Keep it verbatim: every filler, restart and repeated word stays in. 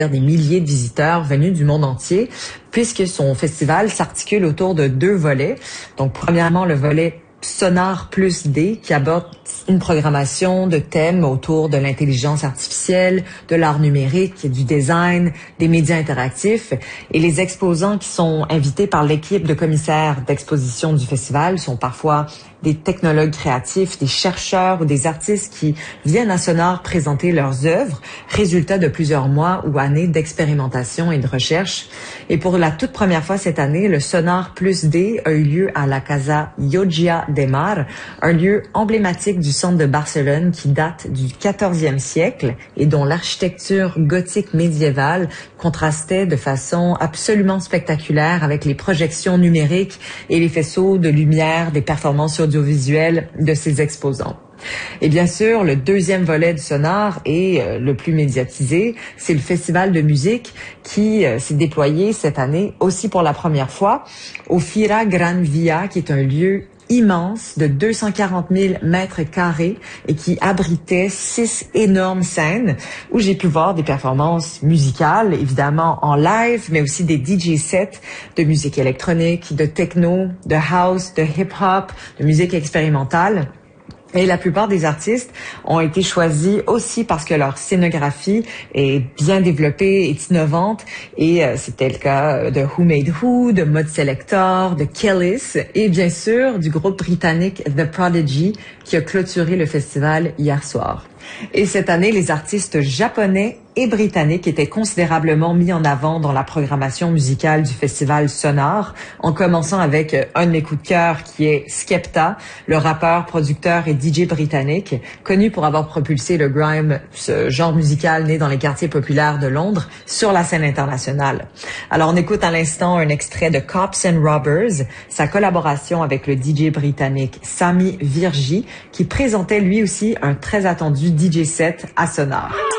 des milliers de visiteurs venus du monde entier, puisque son festival s'articule autour de deux volets. Donc, premièrement, le volet Sonar plus D, qui aborde une programmation de thèmes autour de l'intelligence artificielle, de l'art numérique, du design, des médias interactifs. Et les exposants qui sont invités par l'équipe de commissaires d'exposition du festival sont parfois des technologues créatifs, des chercheurs ou des artistes qui viennent à Sonar présenter leurs œuvres, résultat de plusieurs mois ou années d'expérimentation et de recherche. Et pour la toute première fois cette année, le Sonar plus D a eu lieu à la Casa Llotja de Mar, un lieu emblématique du centre de Barcelone qui date du quatorzième siècle et dont l'architecture gothique médiévale contrastait de façon absolument spectaculaire avec les projections numériques et les faisceaux de lumière des performances audiovisuelles de ses exposants. Et bien sûr, le deuxième volet du Sonar et euh, le plus médiatisé, c'est le festival de musique qui euh, s'est déployé cette année aussi pour la première fois au Fira Gran Via, qui est un lieu immense de deux cent quarante mille mètres carrés et qui abritait six énormes scènes où j'ai pu voir des performances musicales, évidemment en live, mais aussi des D J sets de musique électronique, de techno, de house, de hip-hop, de musique expérimentale. Et la plupart des artistes ont été choisis aussi parce que leur scénographie est bien développée, est innovante. Et euh, c'était le cas de Who Made Who, de Mod Selector, de Kellys et bien sûr du groupe britannique The Prodigy qui a clôturé le festival hier soir. Et cette année, les artistes japonais et britanniques étaient considérablement mis en avant dans la programmation musicale du festival Sonar, en commençant avec un de mes coups de cœur qui est Skepta, le rappeur, producteur et D J britannique, connu pour avoir propulsé le grime, ce genre musical né dans les quartiers populaires de Londres, sur la scène internationale. Alors on écoute à l'instant un extrait de Cops and Robbers, sa collaboration avec le D J britannique Sami Virji, qui présentait lui aussi un très attendu D J set à Sonar.